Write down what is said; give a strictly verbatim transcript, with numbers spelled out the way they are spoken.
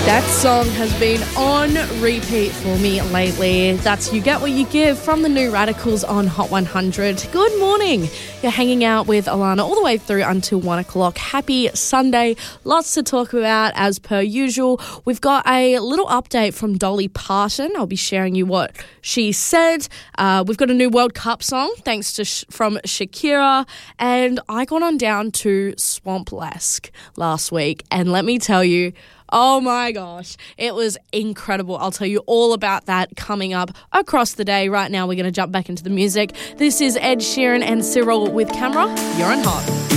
That song has been on repeat for me lately. That's You Get What You Give from the New Radicals on Hot one hundred. Good morning. You're hanging out with Alana all the way through until one o'clock. Happy Sunday. Lots to talk about as per usual. We've got a little update from Dolly Parton. I'll be sharing you what she said. Uh, we've got a new World Cup song thanks to sh- from Shakira. And I got on down to Swamp Lesk last week. And let me tell you, oh my gosh, it was incredible. I'll tell you all about that coming up across the day. Right now, we're going to jump back into the music. This is Ed Sheeran and Cyril with Camera. You're on Hot.